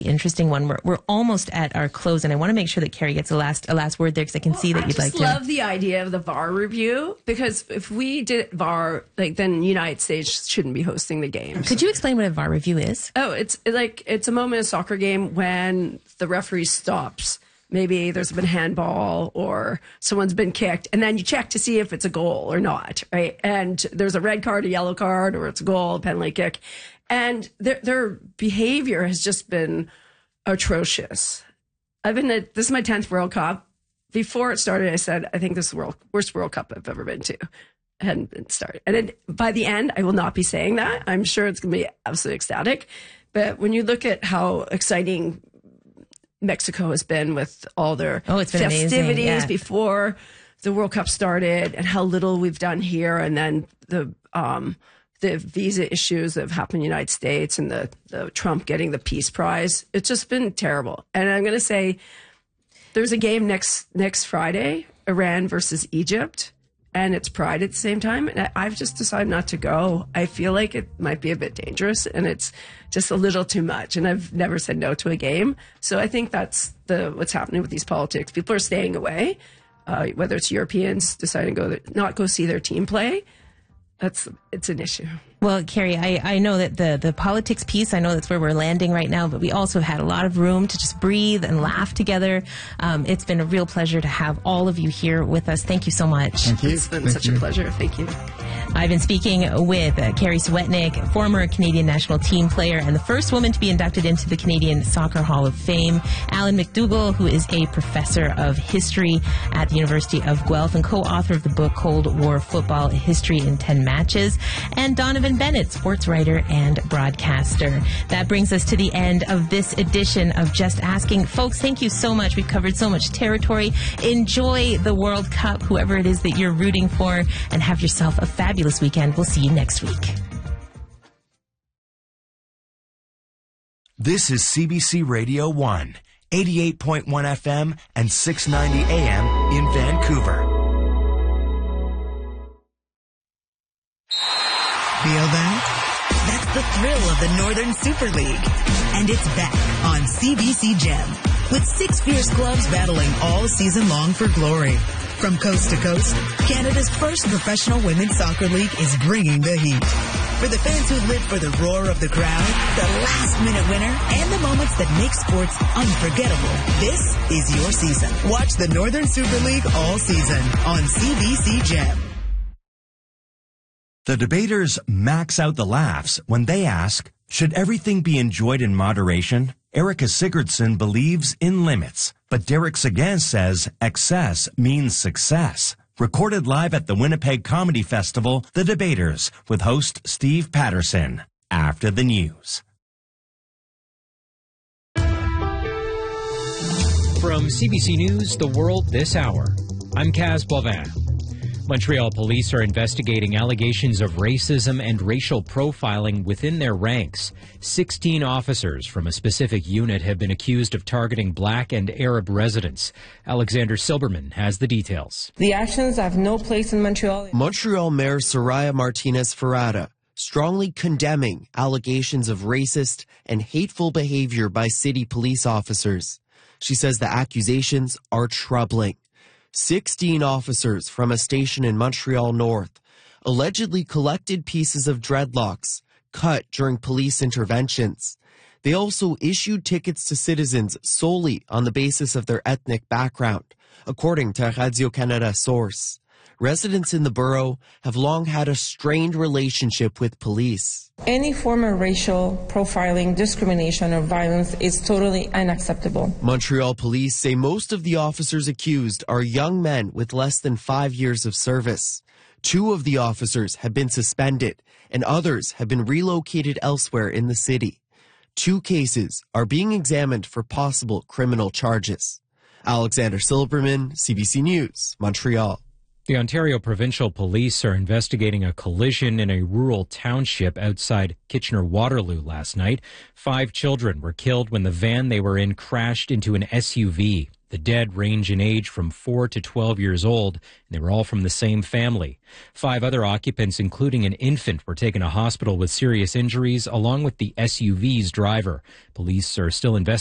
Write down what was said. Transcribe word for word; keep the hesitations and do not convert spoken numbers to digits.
Interesting one. We're, we're almost at our close, and I want to make sure that Carrie gets a last a last word there, because I can well, see that you'd like to. I just love the idea of the V A R review, because if we did V A R, like, then United States shouldn't be hosting the games. Could you explain what a V A R review is? Oh, it's like it's a moment in a soccer game when the referee stops. Maybe there's been handball or someone's been kicked, and then you check to see if it's a goal or not, right? And there's a red card, a yellow card, or it's a goal, a penalty kick. And their, their behavior has just been atrocious. I've been at, this is my tenth World Cup. Before it started, I said, I think this is the world, worst World Cup I've ever been to. I hadn't been started. And then by the end, I will not be saying that. I'm sure it's going to be absolutely ecstatic. But when you look at how exciting Mexico has been with all their oh, it's been festivities amazing. Yeah. before the World Cup started, and how little we've done here, and then the um, the visa issues that have happened in the United States, and the, the Trump getting the Peace Prize. It's just been terrible. And I'm going to say there's a game next next Friday, Iran versus Egypt, and it's Pride at the same time. And I, I've just decided not to go. I feel like it might be a bit dangerous, and it's just a little too much. And I've never said no to a game. So I think that's the what's happening with these politics. People are staying away, uh, whether it's Europeans deciding to go not go see their team play. That's it's an issue. Well, Carrie, I, I know that the, the politics piece, I know that's where we're landing right now, but we also had a lot of room to just breathe and laugh together. Um, it's been a real pleasure to have all of you here with us. Thank you so much. Thank you. It's been Thank such you. a pleasure. Thank you. I've been speaking with uh, Carrie Swetnick, former Canadian national team player and the first woman to be inducted into the Canadian Soccer Hall of Fame, Alan McDougall, who is a professor of history at the University of Guelph and co-author of the book Cold War Football, A History in ten Matches, and Donovan Bennett, sports writer and broadcaster. That brings us to the end of this edition of Just Asking. Folks, thank you so much. We've covered so much territory. Enjoy the World Cup, whoever it is that you're rooting for, and have yourself a fabulous weekend. We'll see you next week. This is C B C Radio one, eighty-eight point one F M and six ninety A M in Vancouver. Feel that? That's the thrill of the Northern Super League. And it's back on C B C Gem, with six fierce clubs battling all season long for glory. From coast to coast, Canada's first professional women's soccer league is bringing the heat. For the fans who live for the roar of the crowd, the last-minute winner, and the moments that make sports unforgettable, this is your season. Watch the Northern Super League all season on C B C Gem. The debaters max out the laughs when they ask, should everything be enjoyed in moderation? Erica Sigurdsson believes in limits, but Derek Seguin says excess means success. Recorded live at the Winnipeg Comedy Festival, The Debaters, with host Steve Patterson, after the news. From C B C News, The World This Hour, I'm Kaz Blavin. Montreal police are investigating allegations of racism and racial profiling within their ranks. Sixteen officers from a specific unit have been accused of targeting black and Arab residents. Alexander Silberman has the details. The actions have no place in Montreal. Montreal Mayor Soraya Martinez-Ferrada strongly condemning allegations of racist and hateful behavior by city police officers. She says the accusations are troubling. Sixteen officers from a station in Montreal North allegedly collected pieces of dreadlocks cut during police interventions. They also issued tickets to citizens solely on the basis of their ethnic background, according to a Radio-Canada source. Residents in the borough have long had a strained relationship with police. Any form of racial profiling, discrimination, or violence is totally unacceptable. Montreal police say most of the officers accused are young men with less than five years of service. Two of the officers have been suspended, and others have been relocated elsewhere in the city. Two cases are being examined for possible criminal charges. Alexander Silberman, C B C News, Montreal. The Ontario Provincial Police are investigating a collision in a rural township outside Kitchener-Waterloo last night. Five children were killed when the van they were in crashed into an S U V. The dead range in age from four to twelve years old, and they were all from the same family. Five other occupants, including an infant, were taken to hospital with serious injuries, along with the S U V's driver. Police are still investigating